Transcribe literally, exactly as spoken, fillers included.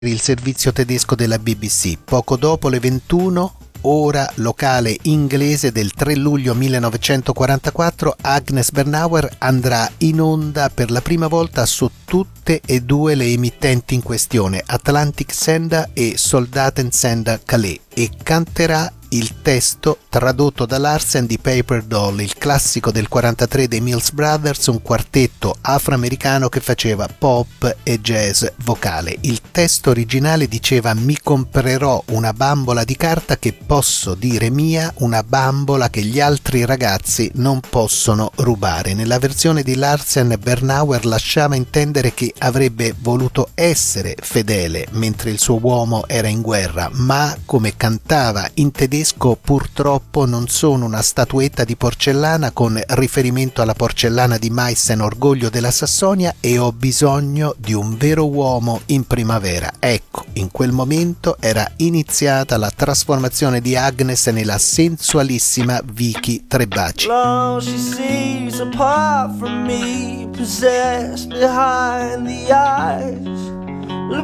il servizio tedesco della B B C. Poco dopo le ventuno, ora locale inglese del tre luglio millenovecentoquarantaquattro, Agnes Bernauer andrà in onda per la prima volta su tutte e due le emittenti in questione, Atlantic Sender e Soldaten Sender Calais, e canterà il testo tradotto da Larsen di Paper Doll, il classico del quarantatré dei Mills Brothers, un quartetto afroamericano che faceva pop e jazz vocale. Il testo originale diceva: mi comprerò una bambola di carta che posso dire mia, una bambola che gli altri ragazzi non possono rubare. Nella versione di Larsen, Bernauer lasciava intendere che avrebbe voluto essere fedele mentre il suo uomo era in guerra, ma come cantava in tedesco: purtroppo non sono una statuetta di porcellana, con riferimento alla porcellana di Meissen, orgoglio della Sassonia, e ho bisogno di un vero uomo in primavera. Ecco, in quel momento era iniziata la trasformazione di Agnes nella sensualissima Vicky Trebaci. Long she sees apart from me, possessed behind the eyes.